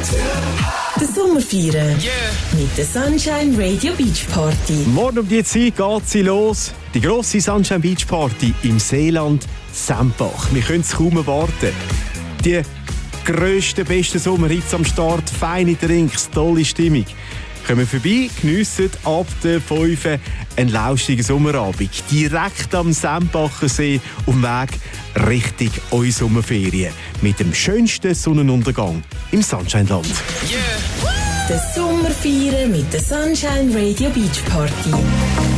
Den Sommer feiern. Mit der Sunshine Radio Beach Party. Morgen um die Zeit geht sie los. Die grosse Sunshine Beach Party im Seeland Sempach. Wir können es kaum erwarten. Die grössten, besten Sommerhits am Start, feine Drinks, tolle Stimmung. Kommen vorbei, geniessen ab der 5 einen lauschigen Sommerabend. Direkt am Sempacher See auf dem Weg Richtung eure Sommerferien. Mit dem schönsten Sonnenuntergang im Sunshine-Land. Den Sommer feiern mit der Sunshine Radio Beach Party.